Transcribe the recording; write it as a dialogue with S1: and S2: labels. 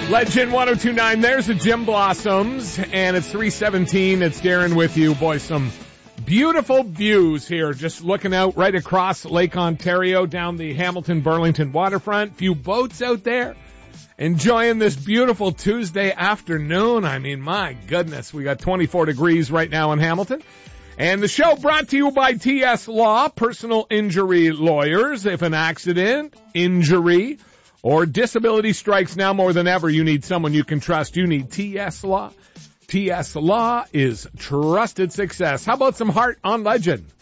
S1: Legend 1029, there's the Jim Blossoms, and it's 3:17. It's Darren with you. Boy, some beautiful views here. Just looking out right across Lake Ontario down the Hamilton-Burlington waterfront. Few boats out there enjoying this beautiful Tuesday afternoon. I mean, my goodness, we got 24 degrees right now in Hamilton. And the show brought to you by TS Law, personal injury lawyers. If an accident, injury, or disability strikes now more than ever, you need someone you can trust. You need TS Law. TS Law is trusted success. How about some heart on Legend?